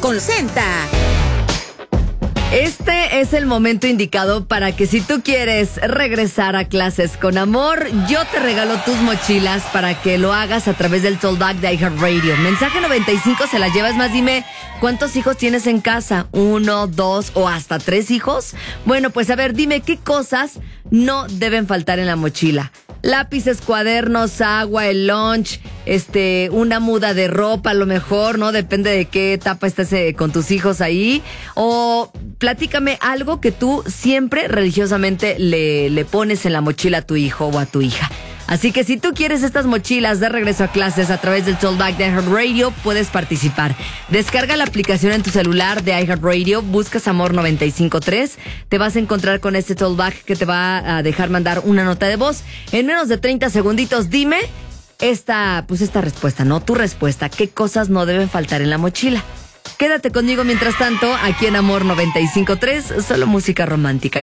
con Senta. Este es el momento indicado para que si tú quieres regresar a clases con amor, yo te regalo tus mochilas para que lo hagas a través del Talk Back de iHeartRadio. Mensaje 95 se la llevas. Más dime, ¿cuántos hijos tienes en casa? ¿1, 2 o hasta 3 hijos? Bueno, pues a ver, dime qué cosas no deben faltar en la mochila. Lápices, cuadernos, agua, el lunch, una muda de ropa a lo mejor, ¿no? Depende de qué etapa estés con tus hijos ahí. O platícame algo que tú siempre religiosamente le pones en la mochila a tu hijo o a tu hija. Así que si tú quieres estas mochilas de regreso a clases a través del Talkback de iHeartRadio, puedes participar. Descarga la aplicación en tu celular de iHeartRadio, buscas Amor 95.3, te vas a encontrar con este Talkback que te va a dejar mandar una nota de voz. En menos de 30 segunditos, dime esta respuesta, ¿no? Tu respuesta, ¿qué cosas no deben faltar en la mochila? Quédate conmigo mientras tanto, aquí en Amor 95.3, solo música romántica.